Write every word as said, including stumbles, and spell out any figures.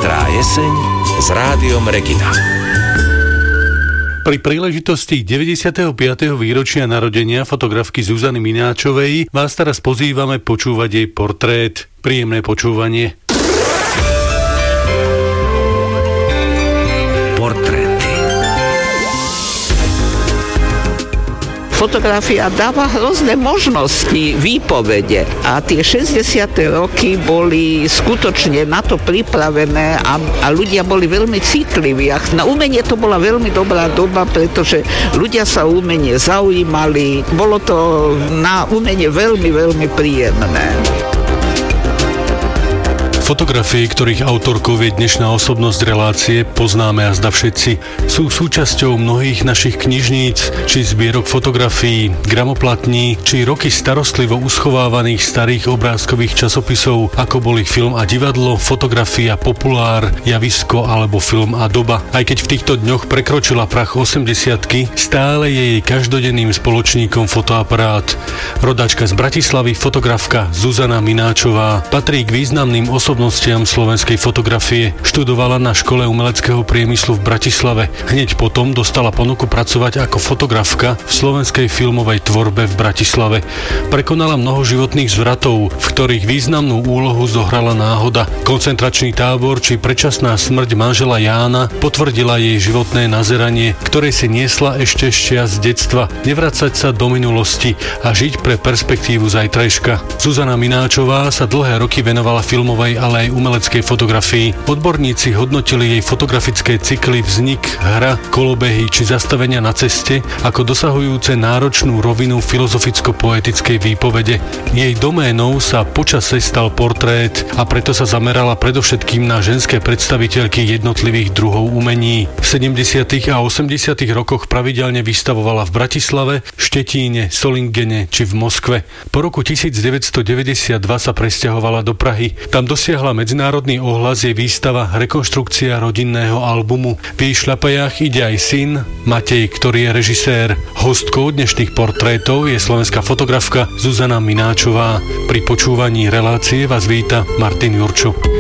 Pestrá jeseň s Rádiom Regina. Pri príležitosti deväťdesiateho piateho výročia narodenia fotografky Zuzany Mináčovej vás teraz pozývame počúvať jej portrét. Príjemné počúvanie. Fotografia dáva hrozné možnosti výpovede a tie šesťdesiate roky boli skutočne na to pripravené a, a ľudia boli veľmi citliví. A na umenie to bola veľmi dobrá doba, pretože ľudia sa o umenie zaujímali. Bolo to na umenie veľmi, veľmi príjemné. Fotografie, ktorých autorkou je dnešná osobnosť relácie, poznáme a zda všetci. Sú súčasťou mnohých našich knižníc, či zbierok fotografií, gramoplatní, či roky starostlivo uschovávaných starých obrázkových časopisov, ako boli Film a divadlo, Fotografia, Populár, Javisko alebo Film a doba. Aj keď v týchto dňoch prekročila prach osemdesiatky, stále je jej každodenným spoločníkom fotoaparát. Rodáčka z Bratislavy, fotografka Zuzana Mináčová patrí k významným osobnostiam slovenskej fotografie. Študovala na škole umeleckého priemyslu v Bratislave. Hneď potom dostala ponuku pracovať ako fotografka v slovenskej filmovej tvorbe v Bratislave. Prekonala mnoho životných zvratov, v ktorých významnú úlohu zohrala náhoda. Koncentračný tábor či predčasná smrť manžela Jána potvrdila jej životné nazeranie, ktoré si niesla ešte z detstva. Nevracať sa do minulosti a žiť pre perspektívu zajtrajška. Zuzana Mináčová sa dlhé roky venovala filmovej ale aj umeleckej fotografii. Odborníci hodnotili jej fotografické cykly Vznik, Hra, Kolobehy či Zastavenia na ceste ako dosahujúce náročnú rovinu filozoficko-poetickej výpovede. Jej doménou sa počase stal portrét a preto sa zamerala predovšetkým na ženské predstaviteľky jednotlivých druhov umení. V sedemdesiatych a osemdesiatych rokoch pravidelne vystavovala v Bratislave, Štetíne, Solingene či v Moskve. Po roku devätnásťstodeväťdesiatdva sa presťahovala do Prahy. Tam dosiahla medzinárodný ohlas jej výstava Rekonštrukcia rodinného albumu. V jej šľapajách ide aj syn Matej, ktorý je režisér. Hostkou dnešných portrétov je slovenská fotografka Zuzana Mináčová. Pri počúvaní relácie vás víta Martin Jurčo.